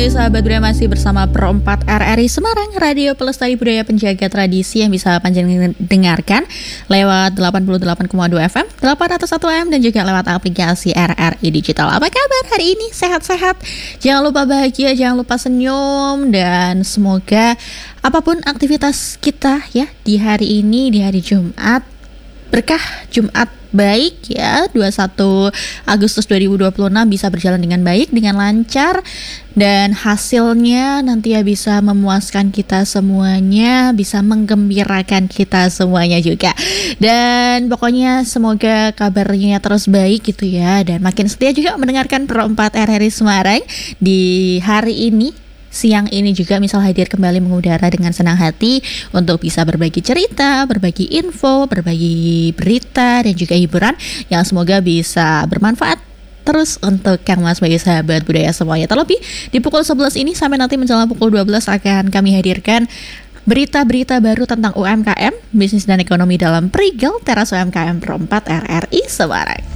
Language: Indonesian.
kembali sahabat budaya masih bersama Pro 4 RRI Semarang, Radio Pelestari Budaya Penjaga Tradisi yang bisa panjenengan dengarkan lewat 88,2 FM, 801 AM dan juga lewat aplikasi RRI Digital. Apa kabar hari ini? Sehat-sehat? Jangan lupa bahagia, jangan lupa senyum, dan semoga apapun aktivitas kita ya di hari ini, di hari Jumat, berkah Jumat baik ya, 21 Agustus 2026 bisa berjalan dengan baik, dengan lancar, dan hasilnya nanti ya bisa memuaskan kita semuanya, bisa menggembirakan kita semuanya juga. Dan pokoknya semoga kabarnya terus baik gitu ya, dan makin setia juga mendengarkan Pro 4 RRI Semarang di hari ini. Siang ini juga misal hadir kembali mengudara dengan senang hati untuk bisa berbagi cerita, berbagi info, berbagi berita dan juga hiburan yang semoga bisa bermanfaat terus untuk Kang Mas bagi sahabat budaya semuanya. Terlebih di pukul 11 ini sampai nanti menjelang pukul 12 akan kami hadirkan berita-berita baru tentang UMKM, bisnis dan ekonomi dalam Perigel Teras UMKM Pro 4 RRI Semarang.